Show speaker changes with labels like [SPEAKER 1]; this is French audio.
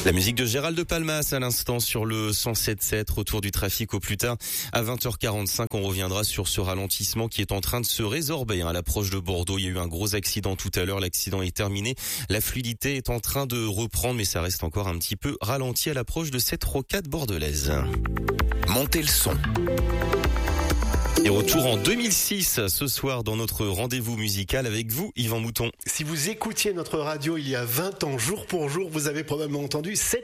[SPEAKER 1] La musique de Gérald de Palmas à l'instant sur le 107.7. Retour du trafic au plus tard à 20h45. On reviendra sur ce ralentissement qui est en train de se résorber à l'approche de Bordeaux. Il y a eu un gros accident tout à l'heure. L'accident est terminé. La fluidité est en train de reprendre, mais ça reste encore un petit peu ralenti à l'approche de cette rocade bordelaise.
[SPEAKER 2] Montez le son.
[SPEAKER 1] Et retour en 2006 ce soir dans notre rendez-vous musical avec vous, Yvan Mouton.
[SPEAKER 3] Si vous écoutiez notre radio il y a 20 ans, jour pour jour, vous avez probablement entendu cette